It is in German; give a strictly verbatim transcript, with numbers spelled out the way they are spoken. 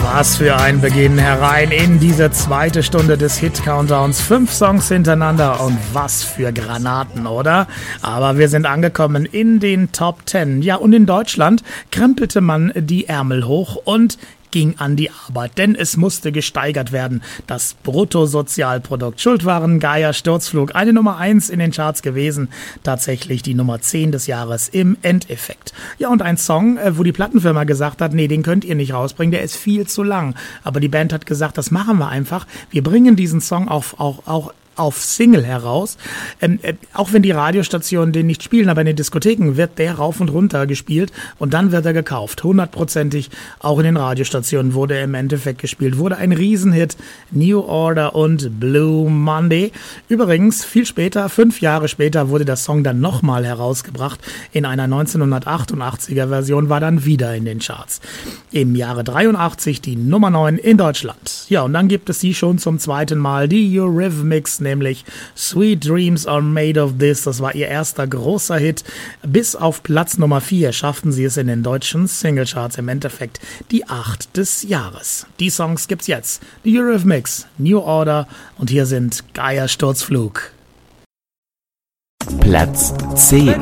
Was für ein Beginn herein in diese zweite Stunde des Hit-Countdowns. Fünf Songs hintereinander und was für Granaten, oder? Aber wir sind angekommen in den Top Ten. Ja, und in Deutschland krempelte man die Ärmel hoch und ging an die Arbeit, denn es musste gesteigert werden. Das Bruttosozialprodukt. Schuld waren Gaia Sturzflug, eine Nummer eins in den Charts gewesen, tatsächlich die Nummer zehn des Jahres im Endeffekt. Ja, und ein Song, wo die Plattenfirma gesagt hat, nee, den könnt ihr nicht rausbringen, der ist viel zu lang. Aber die Band hat gesagt, das machen wir einfach. Wir bringen diesen Song auf, auch, auch auf Single heraus. Ähm, äh, auch wenn die Radiostationen den nicht spielen, aber in den Diskotheken wird der rauf und runter gespielt und dann wird er gekauft. Hundertprozentig auch in den Radiostationen wurde er im Endeffekt gespielt. Wurde ein Riesenhit. New Order und Blue Monday. Übrigens, viel später, fünf Jahre später, wurde der Song dann nochmal herausgebracht. In einer neunzehnhundertachtundachtziger Version war dann wieder in den Charts. Im Jahre dreiundachtzig die Nummer neun in Deutschland. Ja, und dann gibt es sie schon zum zweiten Mal, die Eurythmics, nämlich Sweet Dreams Are Made of This. Das war ihr erster großer Hit. Bis auf Platz Nummer vier schafften sie es in den deutschen Singlecharts, im Endeffekt die acht des Jahres. Die Songs gibt's jetzt. Die Eurythmics, New Order und hier sind Gaia Sturzflug. Platz zehn.